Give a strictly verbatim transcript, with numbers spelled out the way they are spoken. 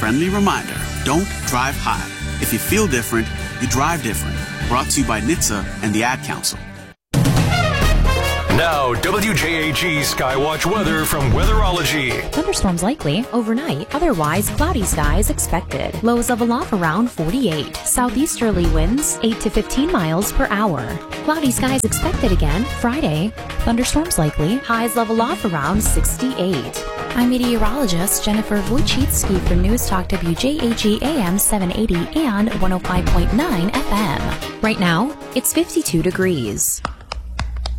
friendly reminder, don't drive high. If you feel different, you drive different. Brought to you by N H T S A and the Ad Council. Now, W J A G Skywatch weather from Weatherology. Thunderstorms likely overnight. Otherwise, cloudy skies expected. Lows level off around forty-eight. Southeasterly winds eight to fifteen miles per hour. Cloudy skies expected again Friday. Thunderstorms likely. Highs level off around sixty-eight. I'm meteorologist Jennifer Wojcicki for News Talk W J A G A M seven eighty and one oh five point nine F M. Right now, it's fifty-two degrees.